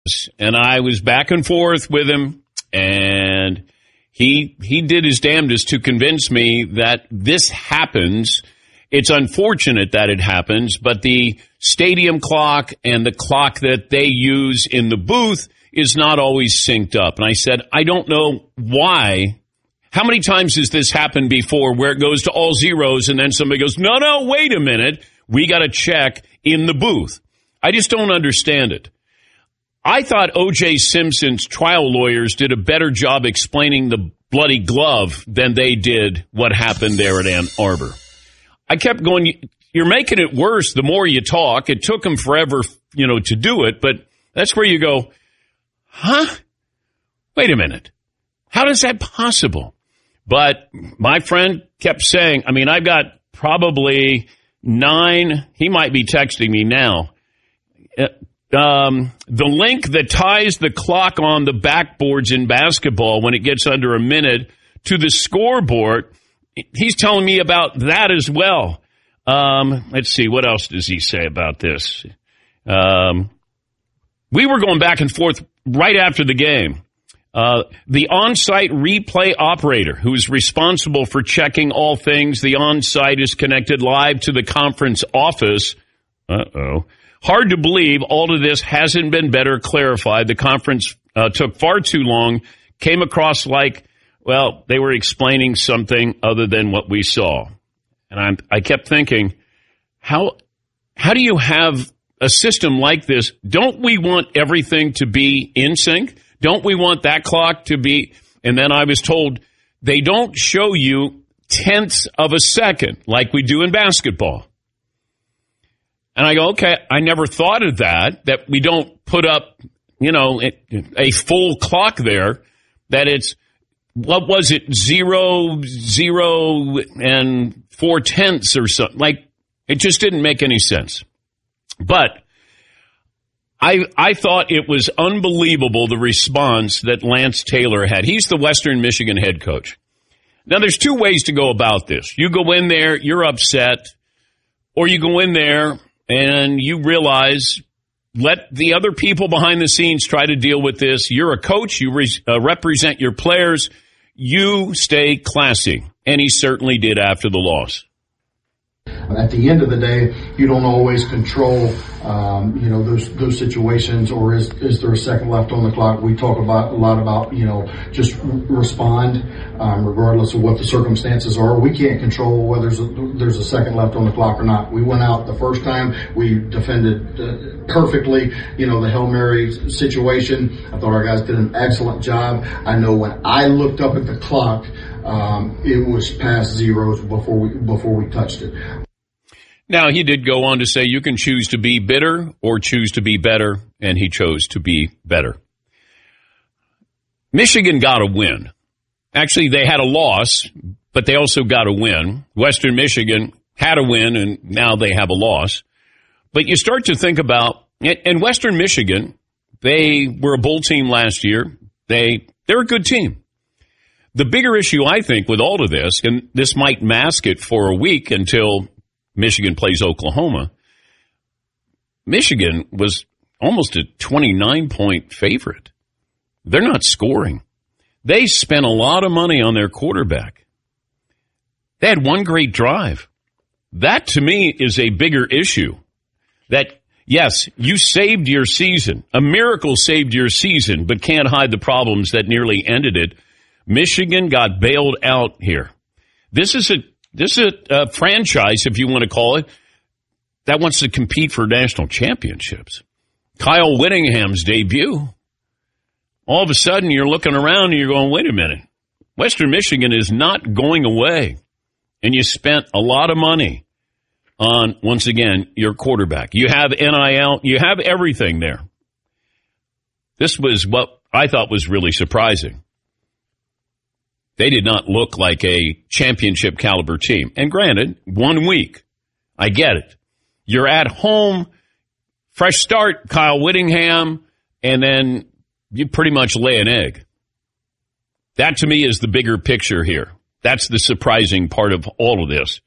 And I was back and forth with him, and he did his damnedest to convince me that this happens. It's unfortunate that it happens, but the stadium clock and the clock that they use in the booth is not always synced up. And I said, I don't know why. How many times has this happened before where it goes to all zeros and then somebody goes, no, wait a minute. We got to check in the booth. I just don't understand it. I thought O.J. Simpson's trial lawyers did a better job explaining the bloody glove than they did what happened there at Ann Arbor. I kept going, you're making it worse the more you talk. It took them forever, to do it, but that's where you go, huh? Wait a minute. How is that possible? But my friend kept saying, I've got probably 9, he might be texting me now, the link that ties the clock on the backboards in basketball when it gets under a minute to the scoreboard, he's telling me about that as well. Let's see, what else does he say about this? We were going back and forth right after the game. The on-site replay operator who is responsible for checking all things, the on-site is connected live to the conference office. Hard to believe all of this hasn't been better clarified. The conference took far too long, came across like, they were explaining something other than what we saw. And I kept thinking, how do you have a system like this? Don't we want everything to be in sync? Don't we want that clock to be? And then I was told they don't show you tenths of a second like we do in basketball. And I go, okay, I never thought of that we don't put up, a full clock there, that it's, what was it, 0, 0, and 4/10 or something. Like, it just didn't make any sense. But I thought it was unbelievable, the response that Lance Taylor had. He's the Western Michigan head coach. Now, there's 2 ways to go about this. You go in there, you're upset, or you go in there and you realize, let the other people behind the scenes try to deal with this. You're a coach. You represent your players. You stay classy. And he certainly did after the loss. At the end of the day, you don't always control, those situations, or is there a second left on the clock? We talk a lot about, just respond, regardless of what the circumstances are. We can't control whether there's a second left on the clock or not. We went out the first time, we defended perfectly, the Hail Mary situation. I thought our guys did an excellent job. I know when I looked up at the clock, it was past zeros before we touched it. Now, he did go on to say you can choose to be bitter or choose to be better, and he chose to be better. Michigan got a win. Actually, they had a loss, but they also got a win. Western Michigan had a win, and now they have a loss. But you start to think about, and Western Michigan, they were a bowl team last year. They're a good team. The bigger issue, I think, with all of this, and this might mask it for a week until Michigan plays Oklahoma, Michigan was almost a 29-point favorite. They're not scoring. They spent a lot of money on their quarterback. They had one great drive. That, to me, is a bigger issue. That, yes, you saved your season. A miracle saved your season, but can't hide the problems that nearly ended it. Michigan got bailed out here. This is a franchise, if you want to call it, that wants to compete for national championships. Kyle Whittingham's debut. All of a sudden, you're looking around and you're going, wait a minute. Western Michigan is not going away. And you spent a lot of money on, once again, your quarterback. You have NIL. You have everything there. This was what I thought was really surprising. They did not look like a championship caliber team. And granted, 1 week. I get it. You're at home, fresh start, Kyle Whittingham, and then you pretty much lay an egg. That, to me, is the bigger picture here. That's the surprising part of all of this.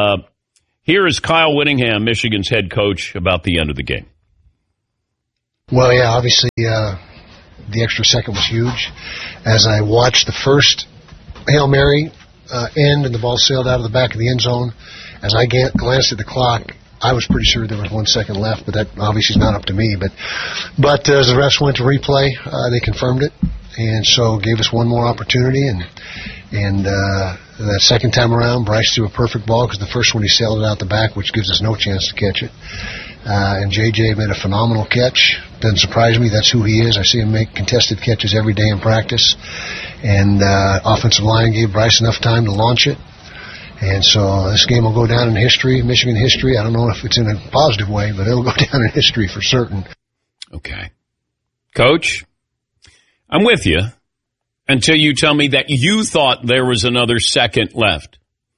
Here is Kyle Whittingham, Michigan's head coach, about the end of the game. Well, yeah, obviously the extra second was huge. As I watched the first Hail Mary end and the ball sailed out of the back of the end zone, as I glanced at the clock, I was pretty sure there was 1 second left, but that obviously is not up to me. But as the refs went to replay, they confirmed it, and so gave us one more opportunity. And that second time around, Bryce threw a perfect ball because the first one he sailed it out the back, which gives us no chance to catch it. And JJ made a phenomenal catch. Doesn't surprise me. That's who he is. I see him make contested catches every day in practice. And offensive line gave Bryce enough time to launch it. And so this game will go down in history, Michigan history. I don't know if it's in a positive way, but it'll go down in history for certain. Okay. Coach, I'm with you until you tell me that you thought there was another second left.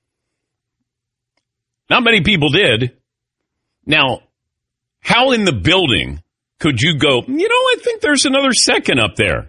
Not many people did. Now, how in the building could you go, I think there's another second up there?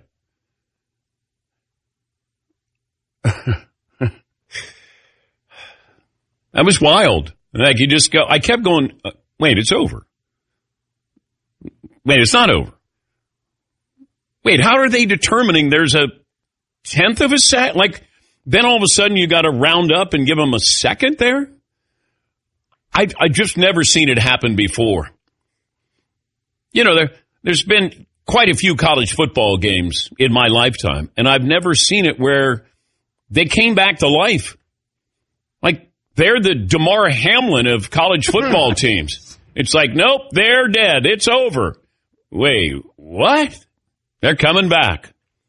That was wild. Like you just go, I kept going, wait, it's over. Wait, it's not over. Wait, how are they determining there's a tenth of a second? Like, then all of a sudden you got to round up and give them a second there? I just never seen it happen before. There's been quite a few college football games in my lifetime, and I've never seen it where they came back to life. Like, they're the Damar Hamlin of college football teams. It's like, nope, they're dead. It's over. Wait, what? They're coming back.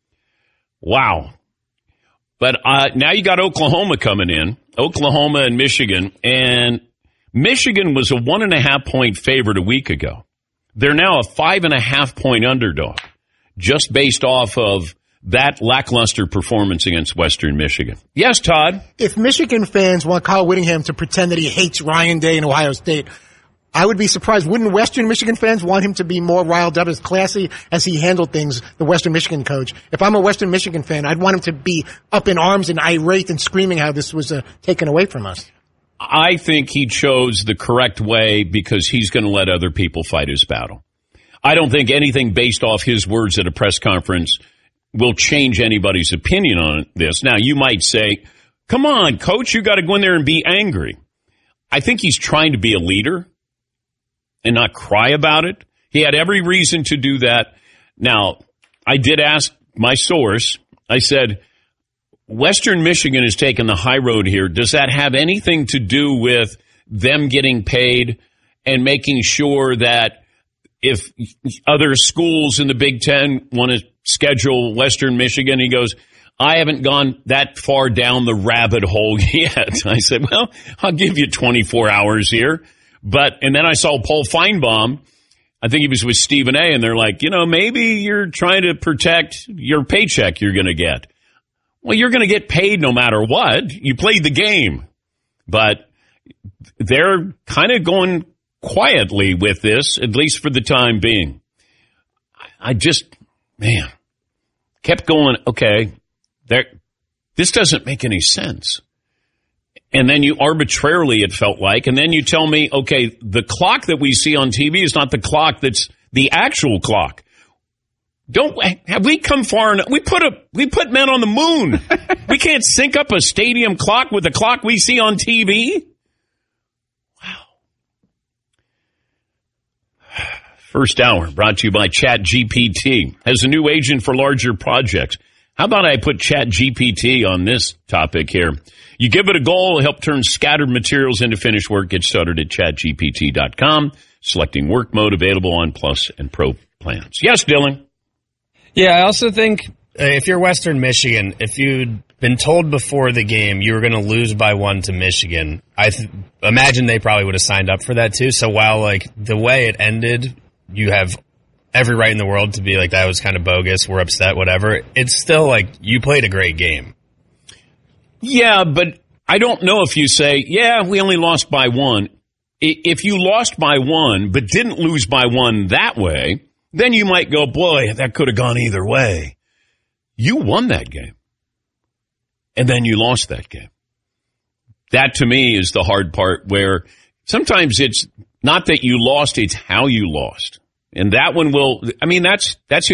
Wow. But now you got Oklahoma coming in, Oklahoma and Michigan, and Michigan was a 1.5-point favorite a week ago. They're now a 5.5-point underdog, just based off of that lackluster performance against Western Michigan. Yes, Todd? If Michigan fans want Kyle Whittingham to pretend that he hates Ryan Day and Ohio State, I would be surprised. Wouldn't Western Michigan fans want him to be more riled up, as classy as he handled things, the Western Michigan coach? If I'm a Western Michigan fan, I'd want him to be up in arms and irate and screaming how this was taken away from us. I think he chose the correct way because he's going to let other people fight his battle. I don't think anything based off his words at a press conference will change anybody's opinion on this. Now, you might say, come on, coach, you got to go in there and be angry. I think he's trying to be a leader and not cry about it. He had every reason to do that. Now, I did ask my source, I said, Western Michigan has taken the high road here. Does that have anything to do with them getting paid and making sure that if other schools in the Big Ten want to schedule Western Michigan, he goes, I haven't gone that far down the rabbit hole yet. I said, well, I'll give you 24 hours here. And then I saw Paul Feinbaum. I think he was with Stephen A. And they're like, maybe you're trying to protect your paycheck you're going to get. Well, you're going to get paid no matter what. You played the game. But they're kind of going quietly with this, at least for the time being. I just, kept going, okay, this doesn't make any sense. And then you arbitrarily, it felt like, and then you tell me, okay, the clock that we see on TV is not the clock that's the actual clock. Have we come far enough? We put men on the moon. We can't sync up a stadium clock with the clock we see on TV? Wow. First hour brought to you by ChatGPT. Has a new agent for larger projects. How about I put ChatGPT on this topic here? You give it a goal, help turn scattered materials into finished work. Get started at ChatGPT.com. Selecting work mode available on Plus and Pro plans. Yes, Dylan? Yeah, I also think if you're Western Michigan, if you'd been told before the game you were going to lose by 1 to Michigan, I imagine they probably would have signed up for that too. So while the way it ended, you have every right in the world to be like, that was kind of bogus, we're upset, whatever. It's still you played a great game. Yeah, but I don't know if you say, we only lost by 1. If you lost by 1 but didn't lose by 1 that way, then you might go, boy, that could have gone either way. You won that game. And then you lost that game. That, to me, is the hard part, where sometimes it's not that you lost, it's how you lost. And that one will, I mean, that's